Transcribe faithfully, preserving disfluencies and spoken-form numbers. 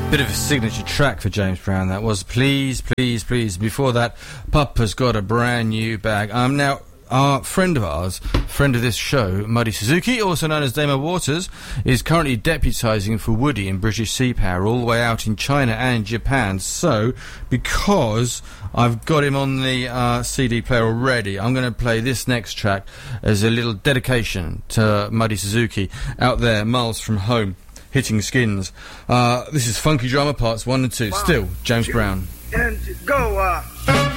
Bit of a signature track for James Brown, that was. Please, please, please. Before that, Papa's got a brand new bag. Um, now, our friend of ours, friend of this show, Muddy Suzuki, also known as Damo Waters, is currently deputising for Woody in British Sea Power, all the way out in China and Japan. So, because I've got him on the uh, C D player already, I'm going to play this next track as a little dedication to Muddy Suzuki out there, miles from home, hitting skins. Uh, this is Funky Drama Parts one and two. One, Still, James two, Brown. And go, uh...